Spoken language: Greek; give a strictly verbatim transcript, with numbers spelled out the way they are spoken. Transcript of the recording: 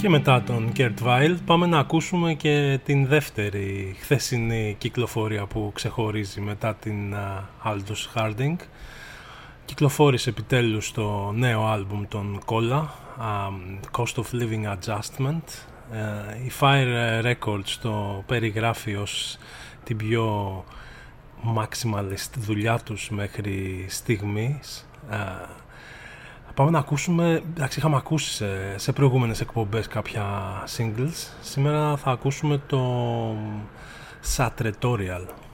Και μετά τον Kurt Weill πάμε να ακούσουμε και την δεύτερη χθεσινή κυκλοφορία που ξεχωρίζει μετά την uh, Aldous Harding. Κυκλοφόρησε επιτέλους το νέο άλμπουμ των Kolla, um, Cost of Living Adjustment. Uh, η Fire Records το περιγράφει ως την πιο maximalist δουλειά τους μέχρι στιγμής. Uh, Πάμε να ακούσουμε, εντάξει, είχαμε ακούσει σε, σε προηγούμενες εκπομπές κάποια singles. Σήμερα θα ακούσουμε το Satratorial.